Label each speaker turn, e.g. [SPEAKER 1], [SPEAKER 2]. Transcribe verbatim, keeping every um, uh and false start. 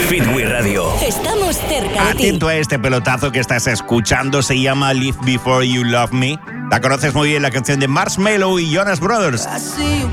[SPEAKER 1] Speedway Radio.
[SPEAKER 2] Estamos cerca de ti.
[SPEAKER 3] Atento a este pelotazo que estás escuchando, se llama Live Before You Love Me. La conoces muy bien, la canción de Marshmello y Jonas Brothers.